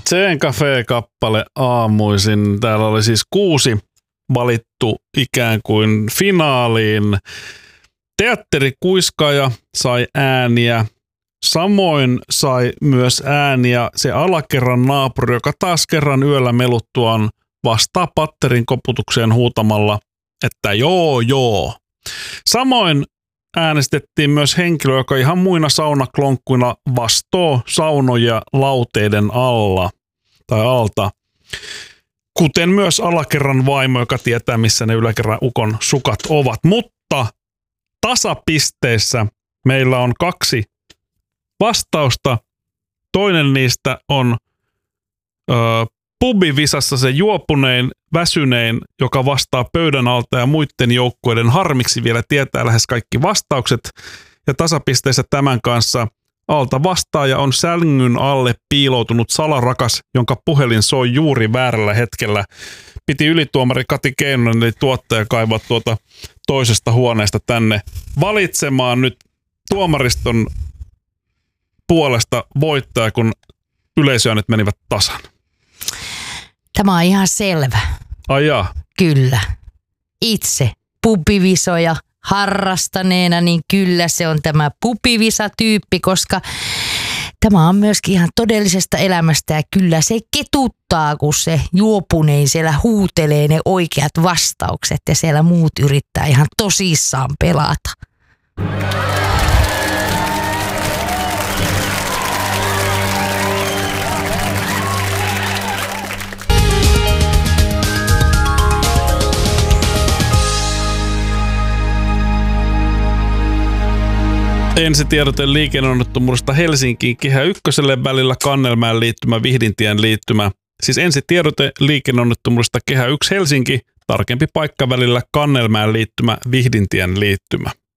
Tseen Cafe-kappale aamuisin. Täällä oli siis 6 valittu ikään kuin finaaliin. Teatterikuiskaaja sai ääniä. Samoin sai myös ääniä se alakerran naapuri, joka taas kerran yöllä meluttuaan vastaa patterin koputukseen huutamalla, että joo. Samoin äänestettiin myös henkilö, joka ihan muina saunaklonkkuina vastoo saunoja lauteiden alla tai alta. Kuten myös alakerran vaimo, joka tietää, missä ne yläkerran ukon sukat ovat. Mutta tasapisteissä meillä on 2 vastausta. Toinen niistä on pubivisassa se juopunein, väsynein, joka vastaa pöydän alta ja muiden joukkueiden harmiksi vielä tietää lähes kaikki vastaukset. Ja tasapisteissä tämän kanssa alta vastaaja on sängyn alle piiloutunut salarakas, jonka puhelin soi juuri väärällä hetkellä. Piti ylituomari Kati Keinonen eli tuottaja kaivaa tuota toisesta huoneesta tänne valitsemaan nyt tuomariston puolesta voittaja, kun yleisöäänet menivät tasan. Tämä on ihan selvä. Ai jaa. Kyllä. Itse pubivisoja harrastaneena, niin kyllä se on tämä pubivisa-tyyppi, koska tämä on myöskin ihan todellisesta elämästä ja kyllä se ketuttaa, kun se juopunein siellä huutelee ne oikeat vastaukset ja siellä muut yrittää ihan tosissaan pelata. Ensitiedote liikenneonnettomuudesta Helsinkiin Kehä Ykköselle välillä Kannelmäen liittymä Vihdintien liittymä. Siis ensitiedote liikenneonnettomuudesta Kehä 1 Helsinki, tarkempi paikka välillä Kannelmäen liittymä Vihdintien liittymä.